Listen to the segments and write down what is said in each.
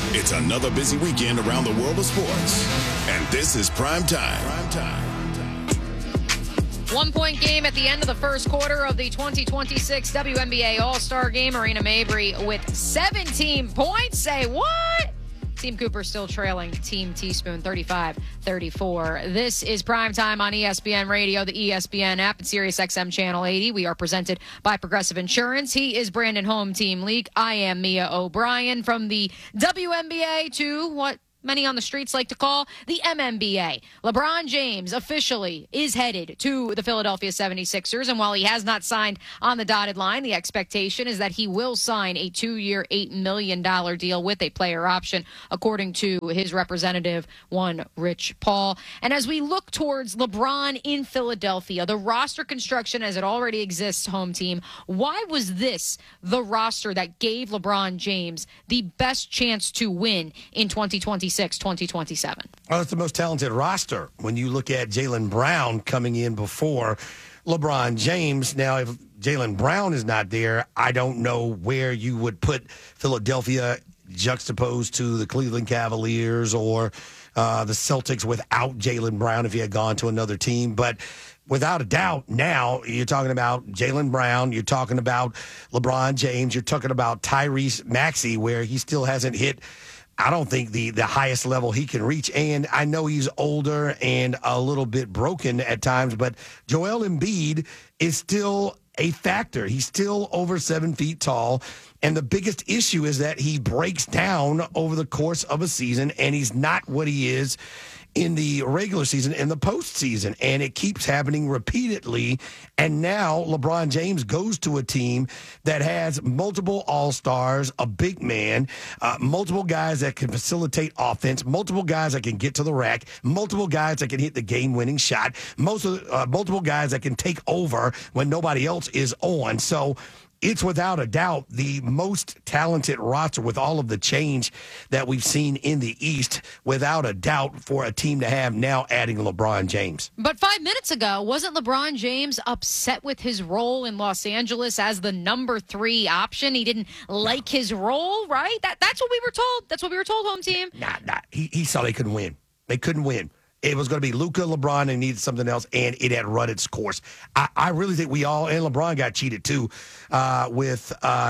It's another busy weekend around the world of sports. And this is Prime Time. 1 point game at the end of the first quarter of the 2026 WNBA All-Star Game. Marina Mabrey with 17 points. Say what? Team Cooper still trailing Team Teaspoon 35-34. This is Prime Time on ESPN Radio, the ESPN app, and SiriusXM Channel 80. We are presented by Progressive Insurance. He is Brandon Home Team Leak. I am Mia O'Brien. From the WNBA to what many on the streets like to call the MNBA. LeBron James officially is headed to the Philadelphia 76ers, and while he has not signed on the dotted line, the expectation is that he will sign a 2-year, $8 million deal with a player option, according to his representative, one Rich Paul. And as we look towards LeBron in Philadelphia, the roster construction as it already exists, home team, why was this the roster that gave LeBron James the best chance to win in 2027? Well, it's the most talented roster when you look at Jaylen Brown coming in before LeBron James. Now, if Jaylen Brown is not there, I don't know where you would put Philadelphia juxtaposed to the Cleveland Cavaliers or the Celtics without Jaylen Brown if he had gone to another team. But without a doubt, now you're talking about Jaylen Brown, you're talking about LeBron James, you're talking about Tyrese Maxey, where he still hasn't hit, I don't think, the highest level he can reach. And I know he's older and a little bit broken at times, but Joel Embiid is still a factor. He's still over 7 feet tall. And the biggest issue is that he breaks down over the course of a season, and he's not what he is in the regular season, in the postseason, and it keeps happening repeatedly. And now LeBron James goes to a team that has multiple all-stars, a big man, multiple guys that can facilitate offense, multiple guys that can get to the rack, multiple guys that can hit the game-winning shot, multiple guys that can take over when nobody else is on. So it's without a doubt the most talented roster with all of the change that we've seen in the East, without a doubt, for a team to have now adding LeBron James. But 5 minutes ago, wasn't LeBron James upset with his role in Los Angeles as the number 3 option? He didn't like his role, right? That's what we were told. That's what we were told, home team. Nah. He saw they couldn't win. They couldn't win. It was going to be Luka, LeBron, and needed something else, and it had run its course. I really think we all, and LeBron got cheated too, with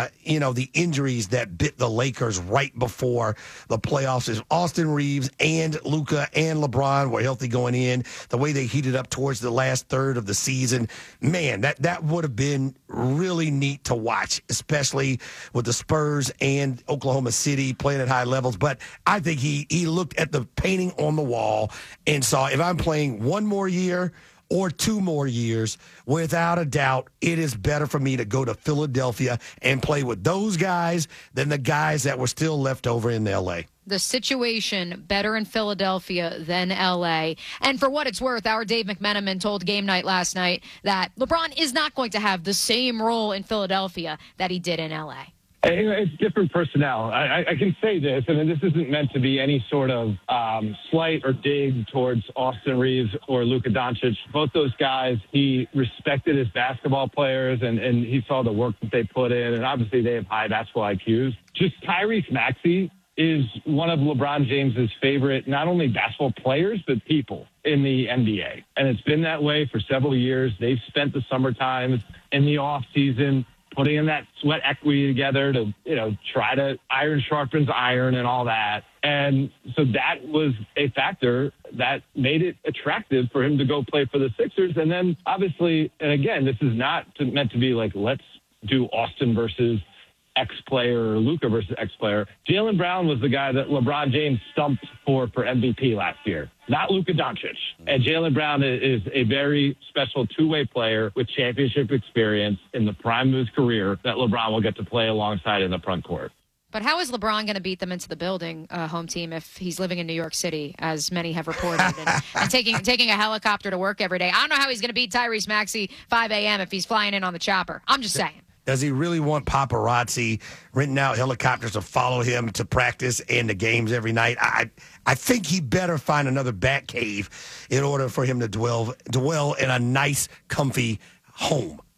the injuries that bit the Lakers right before the playoffs. If Austin Reeves and Luka and LeBron were healthy going in, the way they heated up towards the last third of the season, man, that would have been really neat to watch, especially with the Spurs and Oklahoma City playing at high levels. But I think he looked at the painting on the wall and saw, if I'm playing one more year or 2 more years, without a doubt, it is better for me to go to Philadelphia and play with those guys than the guys that were still left over in L.A. The situation better in Philadelphia than L.A. And for what it's worth, our Dave McMenamin told Game Night last night that LeBron is not going to have the same role in Philadelphia that he did in L.A. It's different personnel. I can say this, and this isn't meant to be any sort of slight or dig towards Austin Reeves or Luka Doncic. Both those guys, he respected as basketball players, and he saw the work that they put in, and obviously they have high basketball IQs. Just Tyrese Maxey is one of LeBron James's favorite, not only basketball players, but people in the NBA. And it's been that way for several years. They've spent the summertime in the off season putting in that sweat equity together to, try to iron sharpens iron and all that. And so that was a factor that made it attractive for him to go play for the Sixers. And then obviously, and again, this is not meant to be like, let's do Austin versus X player or Luka versus X player. Jaylen Brown was the guy that LeBron James stumped for MVP last year, not Luka Doncic. And Jaylen Brown is a very special two-way player with championship experience in the prime of his career that LeBron will get to play alongside in the front court. But how is LeBron going to beat them into the building, home team, if he's living in New York City, as many have reported, and taking a helicopter to work every day? I don't know how he's going to beat Tyrese Maxey 5 a.m. if he's flying in on the chopper. I'm just saying. Does he really want paparazzi renting out helicopters to follow him to practice and the games every night? I think he better find another bat cave in order for him to dwell in a nice, comfy home.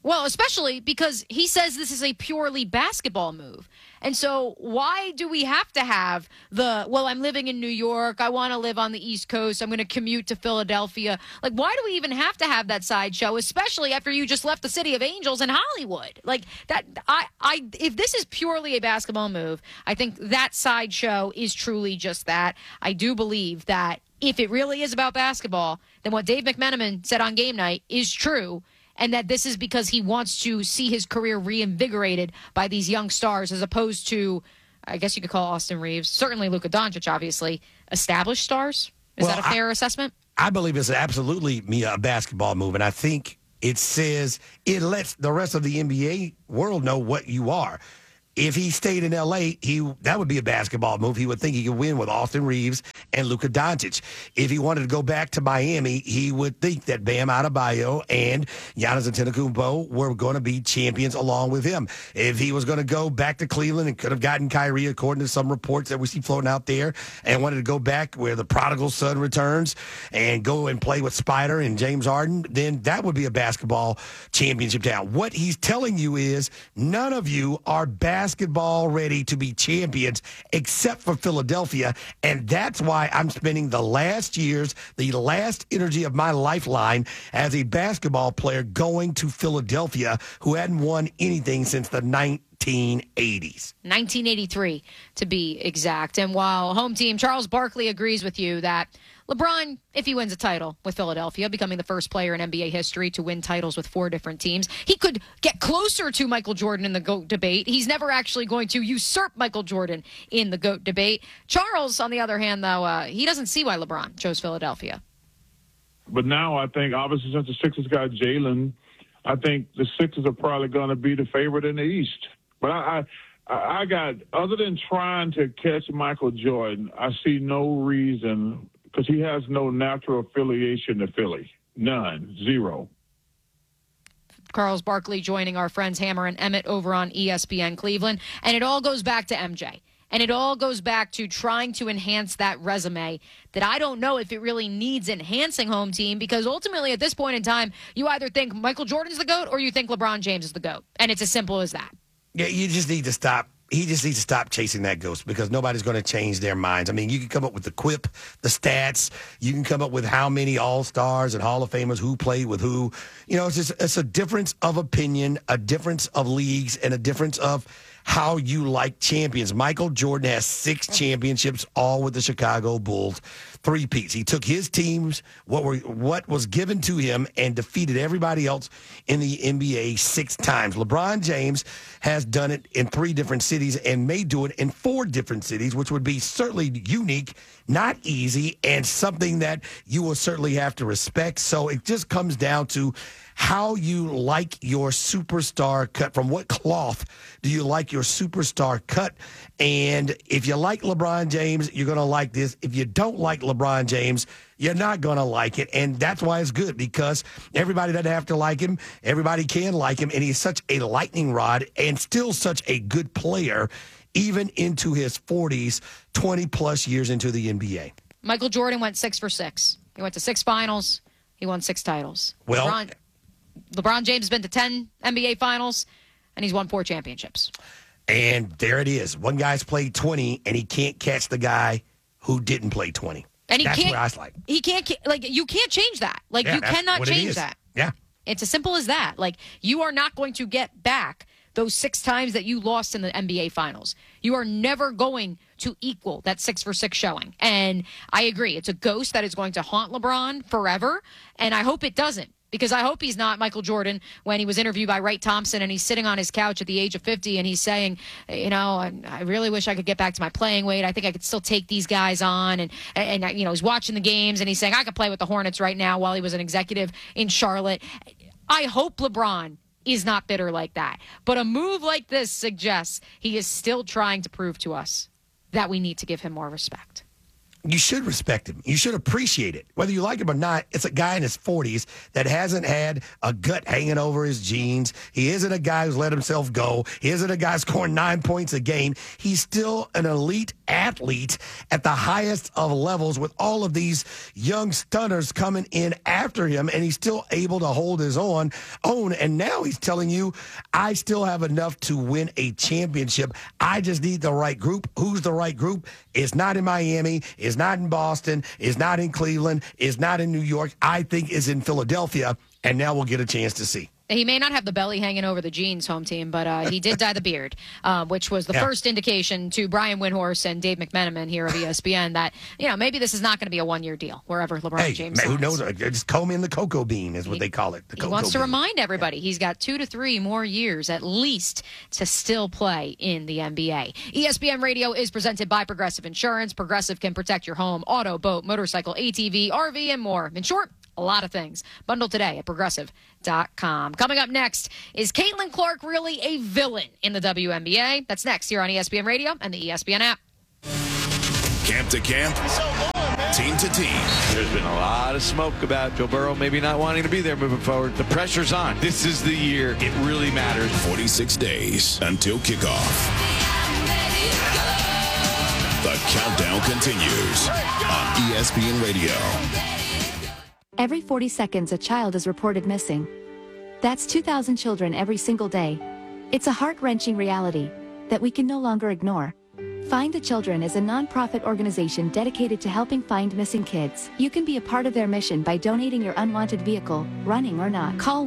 Well, especially because he says this is a purely basketball move. And so why do we have to have I'm living in New York, I want to live on the East Coast, I'm going to commute to Philadelphia. Like, why do we even have to have that sideshow, especially after you just left the City of Angels in Hollywood? Like, that, if this is purely a basketball move, I think that sideshow is truly just that. I do believe that if it really is about basketball, then what Dave McMenamin said on game night is true, and that this is because he wants to see his career reinvigorated by these young stars as opposed to, I guess you could call Austin Reeves, certainly Luka Doncic, obviously, established stars. Is that a fair assessment? I believe it's absolutely a basketball move, and I think it says it lets the rest of the NBA world know what you are. If he stayed in L.A., that would be a basketball move. He would think he could win with Austin Reeves and Luka Doncic. If he wanted to go back to Miami, he would think that Bam Adebayo and Giannis Antetokounmpo were going to be champions along with him. If he was going to go back to Cleveland and could have gotten Kyrie, according to some reports that we see floating out there, and wanted to go back where the prodigal son returns and go and play with Spider and James Harden, then that would be a basketball championship town. What he's telling you is none of you are basketball ready to be champions except for Philadelphia, and that's why I'm spending the last years, the last energy of my lifeline as a basketball player going to Philadelphia, who hadn't won anything since the 1980s. 1983, to be exact. And while home team Charles Barkley agrees with you that LeBron, if he wins a title with Philadelphia, becoming the first player in NBA history to win titles with 4 different teams, he could get closer to Michael Jordan in the GOAT debate. He's never actually going to usurp Michael Jordan in the GOAT debate. Charles, on the other hand, though, he doesn't see why LeBron chose Philadelphia. But now I think, obviously, since the Sixers got Jalen, I think the Sixers are probably going to be the favorite in the East. But I got, other than trying to catch Michael Jordan, I see no reason, because he has no natural affiliation to Philly. None. Zero. Charles Barkley joining our friends Hammer and Emmett over on ESPN Cleveland. And it all goes back to MJ. And it all goes back to trying to enhance that resume that I don't know if it really needs enhancing, home team, because ultimately at this point in time, you either think Michael Jordan's the GOAT or you think LeBron James is the GOAT. And it's as simple as that. Yeah, you just need to stop. He just needs to stop chasing that ghost, because nobody's going to change their minds. I mean, you can come up with the quip, the stats. You can come up with how many All-Stars and Hall of Famers who played with who. You know, it's a difference of opinion, a difference of leagues, and a difference of how you like champions. Michael Jordan has 6 championships, all with the Chicago Bulls, 3-peats. He took his teams, what was given to him, and defeated everybody else in the NBA 6 times. LeBron James has done it in 3 different cities and may do it in 4 different cities, which would be certainly unique, not easy, and something that you will certainly have to respect. So it just comes down to how you like your superstar cut. From what cloth do you like your superstar cut? And if you like LeBron James, you're going to like this. If you don't like LeBron James, you're not going to like it. And that's why it's good, because everybody doesn't have to like him. Everybody can like him. And he's such a lightning rod and still such a good player, even into his 40s, 20-plus years into the NBA. Michael Jordan went 6 for 6. He went to 6 finals. He won 6 titles. Well, LeBron James has been to 10 NBA finals, and he's won 4 championships. And there it is. One guy's played 20, and he can't catch the guy who didn't play 20. And that's where I was like. He can't, like, you can't change that. Like, you cannot change that. Yeah. It's as simple as that. Like, you are not going to get back those 6 times that you lost in the NBA finals. You are never going to equal that 6 for 6 showing. And I agree. It's a ghost that is going to haunt LeBron forever. And I hope it doesn't. Because I hope he's not Michael Jordan when he was interviewed by Wright Thompson and he's sitting on his couch at the age of 50 and he's saying, you know, I really wish I could get back to my playing weight. I think I could still take these guys on. And you know, he's watching the games and he's saying, I could play with the Hornets right now while he was an executive in Charlotte. I hope LeBron is not bitter like that. But a move like this suggests he is still trying to prove to us that we need to give him more respect. You should respect him. You should appreciate it. Whether you like him or not, it's a guy in his 40s that hasn't had a gut hanging over his jeans. He isn't a guy who's let himself go. He isn't a guy scoring 9 points a game. He's still an elite athlete at the highest of levels with all of these young stunners coming in after him, and he's still able to hold his own. And now he's telling you, I still have enough to win a championship. I just need the right group. Who's the right group? It's not in Miami. It's not in Boston. It's not in Cleveland. It's not in New York. I think it's in Philadelphia, and now we'll get a chance to see. He may not have the belly hanging over the jeans, home team, but he did dye the beard, which was the first indication to Brian Windhorst and Dave McMenamin here of ESPN that, maybe this is not going to be a one-year deal wherever LeBron James who signs. knows? Just comb in the cocoa bean is what they call it. He wants to remind everybody he's got 2 to 3 more years at least to still play in the NBA. ESPN Radio is presented by Progressive Insurance. Progressive can protect your home, auto, boat, motorcycle, ATV, RV, and more. In short, a lot of things. Bundle today at Progressive.com. Coming up next, is Caitlin Clark really a villain in the WNBA? That's next here on ESPN Radio and the ESPN app. Camp to camp, team to team. There's been a lot of smoke about Joe Burrow maybe not wanting to be there moving forward. The pressure's on. This is the year it really matters. 46 days until kickoff. The countdown continues on ESPN Radio. Every 40 seconds, a child is reported missing. That's 2,000 children every single day. It's a heart-wrenching reality that we can no longer ignore. Find the Children is a non-profit organization dedicated to helping find missing kids. You can be a part of their mission by donating your unwanted vehicle, running or not. Call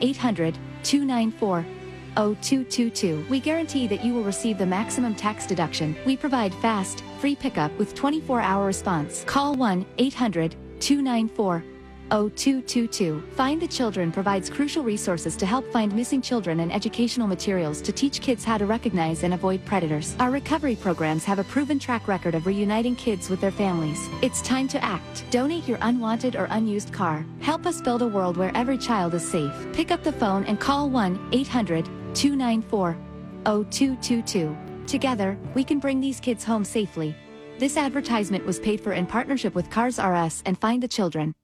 1-800-294-0222. We guarantee that you will receive the maximum tax deduction. We provide fast, free pickup with 24-hour response. Call 1-800-294-0222. Find the Children provides crucial resources to help find missing children and educational materials to teach kids how to recognize and avoid predators. Our recovery programs have a proven track record of reuniting kids with their families. It's time to act. Donate your unwanted or unused car. Help us build a world where every child is safe. Pick up the phone and call 1-800-294-0222. Together, we can bring these kids home safely. This advertisement was paid for in partnership with Cars R Us and Find the Children.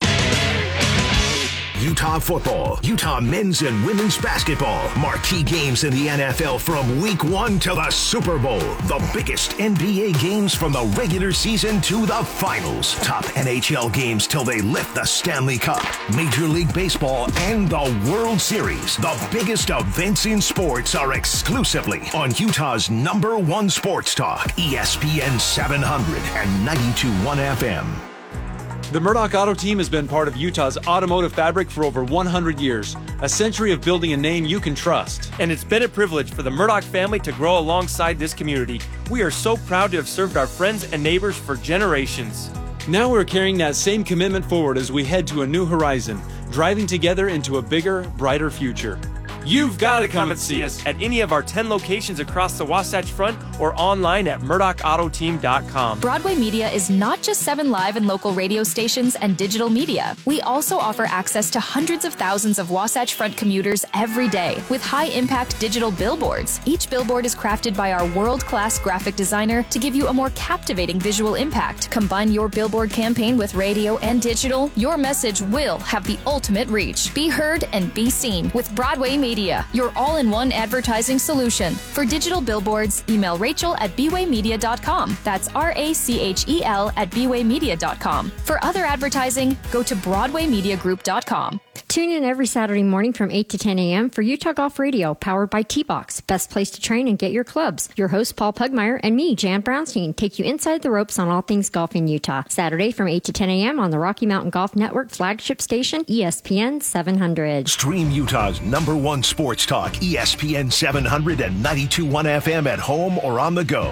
Utah football, Utah men's and women's basketball, marquee games in the NFL from week 1 to the Super Bowl. The biggest NBA games from the regular season to the finals. Top NHL games till they lift the Stanley Cup. Major League Baseball and the World Series. The biggest events in sports are exclusively on Utah's #1 sports talk, ESPN 700 and 92.1 FM. The Murdoch Auto Team has been part of Utah's automotive fabric for over 100 years, a century of building a name you can trust. And it's been a privilege for the Murdoch family to grow alongside this community. We are so proud to have served our friends and neighbors for generations. Now we're carrying that same commitment forward as we head to a new horizon, driving together into a bigger, brighter future. You've got to come and see us at any of our 10 locations across the Wasatch Front or online at MurdochAutoTeam.com. Broadway Media is not just 7 live and local radio stations and digital media. We also offer access to hundreds of thousands of Wasatch Front commuters every day with high-impact digital billboards. Each billboard is crafted by our world-class graphic designer to give you a more captivating visual impact. Combine your billboard campaign with radio and digital, your message will have the ultimate reach. Be heard and be seen with Broadway Media, your all-in-one advertising solution. For digital billboards, email Rachel at bwaymedia.com. That's RACHEL at bwaymedia.com. For other advertising, go to BroadwayMediaGroup.com. Tune in every Saturday morning from 8 to 10 a.m. for Utah Golf Radio, powered by T-Box. Best place to train and get your clubs. Your hosts, Paul Pugmire and me, Jan Brownstein, take you inside the ropes on all things golf in Utah. Saturday from 8 to 10 a.m. on the Rocky Mountain Golf Network flagship station, ESPN 700. Stream Utah's #1 sports talk, ESPN 700 and 92.1 FM at home or on the go.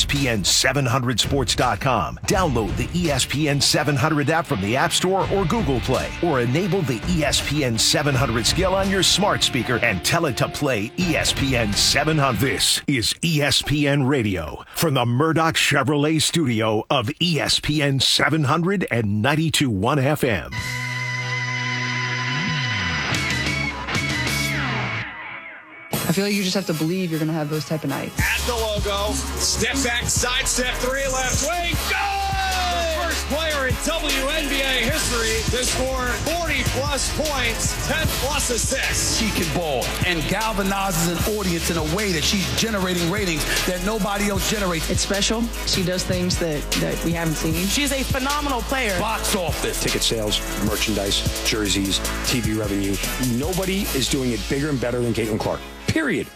ESPN700sports.com. Download the ESPN 700 app from the App Store or Google Play, or enable the ESPN 700 skill on your smart speaker and tell it to play ESPN 700. This is ESPN Radio from the Murdoch Chevrolet studio of ESPN 700 and 92.1 FM. I feel like you just have to believe you're going to have those type of nights. At the logo, step back, side step, 3 left, swing, go! First player in WNBA history to score 40-plus points, 10-plus assists. She can ball and galvanizes an audience in a way that she's generating ratings that nobody else generates. It's special. She does things that we haven't seen. She's a phenomenal player. Box office. Ticket sales, merchandise, jerseys, TV revenue. Nobody is doing it bigger and better than Caitlin Clark. Period.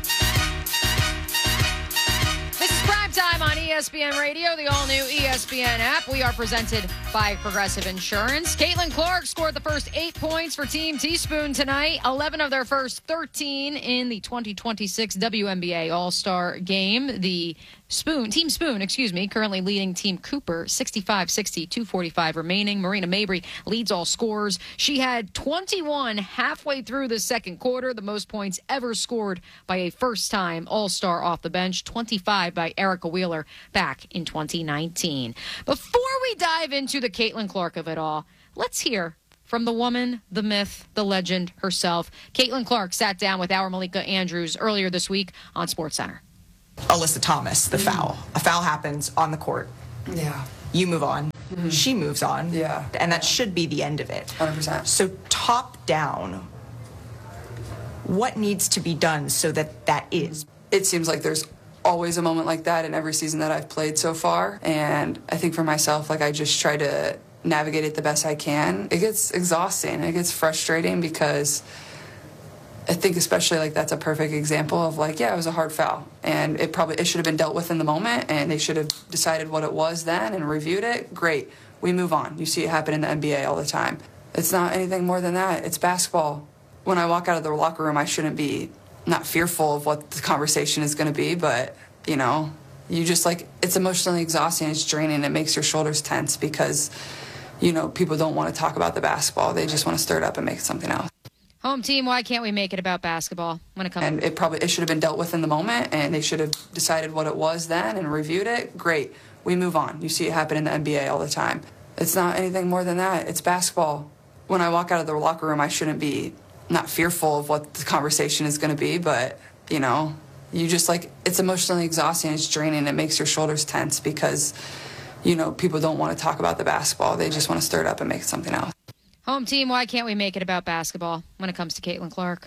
This is Prime Time on ESPN Radio, the all-new ESPN app. We are presented by Progressive Insurance. Caitlin Clark scored the first 8 points for Team Teaspoon tonight, 11 of their first 13 in the 2026 WNBA All-Star Game. Team Spoon, currently leading Team Cooper 65-60, 2:45 remaining. Marina Mabrey leads all scorers. She had 21 halfway through the second quarter, the most points ever scored by a first-time All-Star off the bench, 25 by Erica Wheeler back in 2019. Before we dive into the Caitlin Clark of it all, let's hear from the woman, the myth, the legend herself. Caitlin Clark sat down with our Malika Andrews earlier this week on SportsCenter. Alyssa Thomas, the foul. A foul happens on the court. Yeah. You move on. Mm-hmm. She moves on. Yeah. And that should be the end of it. 100%. So top down, what needs to be done so that is? It seems like there's always a moment like that in every season that I've played so far. And I think for myself, I just try to navigate it the best I can. It gets exhausting. It gets frustrating because I think especially that's a perfect example of it was a hard foul, and it should have been dealt with in the moment, and they should have decided what it was then and reviewed it. Great, we move on. You see it happen in the NBA all the time. It's not anything more than that. It's basketball. When I walk out of the locker room, I shouldn't be not fearful of what the conversation is going to be, but you just it's emotionally exhausting. It's draining. It makes your shoulders tense because people don't want to talk about the basketball. They just want to stir it up and make it something else. Home team, why can't we make it about basketball when it comes? And it should have been dealt with in the moment, and they should have decided what it was then and reviewed it. Great, we move on. You see it happen in the NBA all the time. It's not anything more than that. It's basketball. When I walk out of the locker room, I shouldn't be not fearful of what the conversation is going to be, but you just it's emotionally exhausting. It's draining. It makes your shoulders tense because people don't want to talk about the basketball. They just want to stir it up and make it something else. Home team, why can't we make it about basketball when it comes to Caitlin Clark?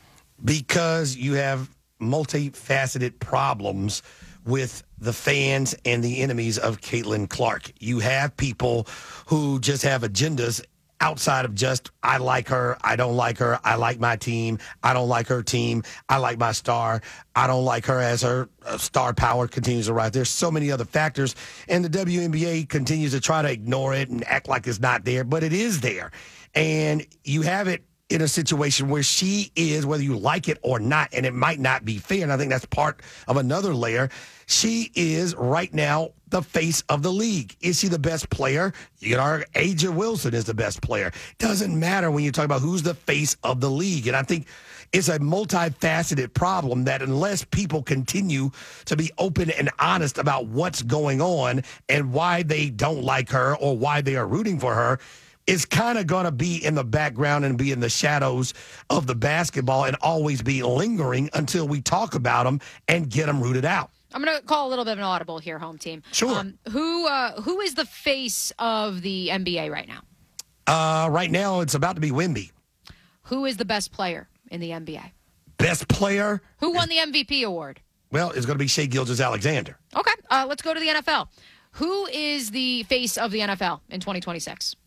Because you have multifaceted problems with the fans and the enemies of Caitlin Clark. You have people who just have agendas outside of just, I like her, I don't like her, I like my team, I don't like her team, I like my star, I don't like her as her star power continues to rise. There's so many other factors, and the WNBA continues to try to ignore it and act like it's not there, but it is there. And you have it in a situation where she is, whether you like it or not, and it might not be fair, and I think that's part of another layer, she is right now the face of the league. Is she the best player? You can argue A'ja Wilson is the best player. Doesn't matter when you talk about who's the face of the league. And I think it's a multifaceted problem that unless people continue to be open and honest about what's going on and why they don't like her or why they are rooting for her, it's kind of going to be in the background and be in the shadows of the basketball and always be lingering until we talk about them and get them rooted out. I'm going to call a little bit of an audible here, home team. Sure. Who is the face of the NBA right now? Right now, it's about to be Wemby. Who is the best player in the NBA? Best player? Who won the MVP award? Well, it's going to be Shai Gilgeous-Alexander. Okay, let's go to the NFL. Who is the face of the NFL in 2026?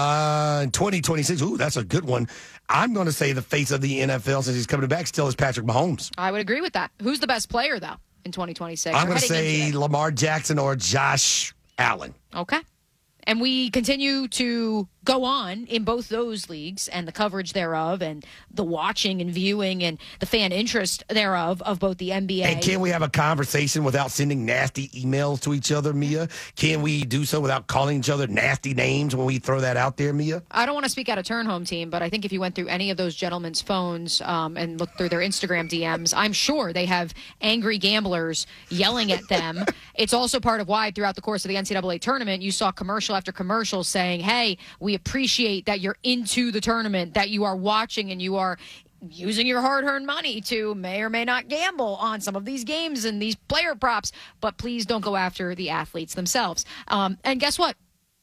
2026. Ooh, that's a good one. I'm going to say the face of the NFL since he's coming back still is Patrick Mahomes. I would agree with that. Who's the best player, though, in 2026? I'm going to say Lamar Jackson or Josh Allen. Okay. And we continue to go on in both those leagues and the coverage thereof and the watching and viewing and the fan interest thereof of both the NBA. And can we have a conversation without sending nasty emails to each other, Mia? Can we do so without calling each other nasty names when we throw that out there, Mia? I don't want to speak out of turn, home team, but I think if you went through any of those gentlemen's phones and looked through their Instagram DMs, I'm sure they have angry gamblers yelling at them. It's also part of why throughout the course of the NCAA tournament, you saw commercial after commercial saying, hey, we appreciate that you're into the tournament, that you are watching and you are using your hard-earned money to may or may not gamble on some of these games and these player props, but please don't go after the athletes themselves. And guess what?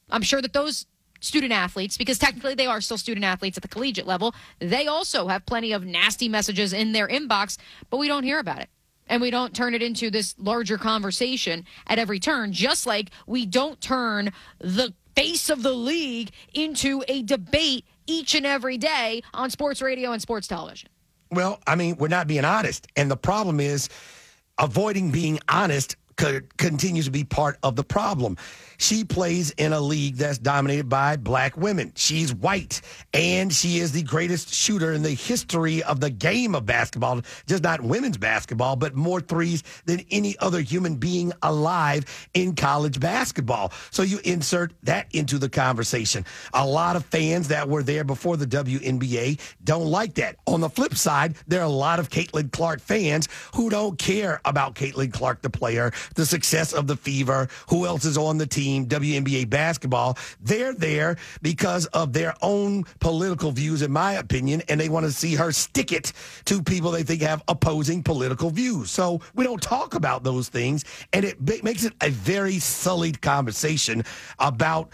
I'm sure that those student athletes, because technically they are still student athletes at the collegiate level, they also have plenty of nasty messages in their inbox, but we don't hear about it. And we don't turn it into this larger conversation at every turn, just like we don't turn the face of the league into a debate each and every day on sports radio and sports television. Well, I mean, we're not being honest. And the problem is avoiding being honest continues to be part of the problem. She plays in a league that's dominated by black women. She's white, and she is the greatest shooter in the history of the game of basketball, just not women's basketball, but more threes than any other human being alive in college basketball. So you insert that into the conversation. A lot of fans that were there before the WNBA don't like that. On the flip side, there are a lot of Caitlin Clark fans who don't care about Caitlin Clark, the player, the success of the Fever, who else is on the team, WNBA basketball. They're there because of their own political views, in my opinion, and they want to see her stick it to people they think have opposing political views. So we don't talk about those things, and it makes it a very sullied conversation about